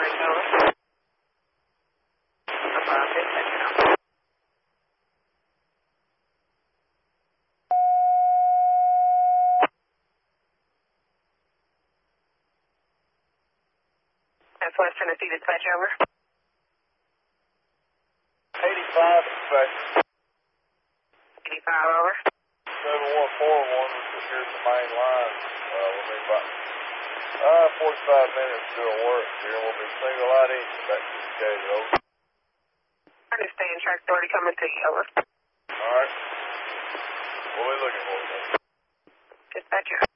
Right, over. That's West Tennessee dispatch, over. 85 dispatch. 85, over. 7141 was just here at the main line. We'll be about 45 minutes doing work here. We'll be single light engine back to the gate, over. Understand, track authority coming to you, over. Alright. What are we looking for? Dispatcher.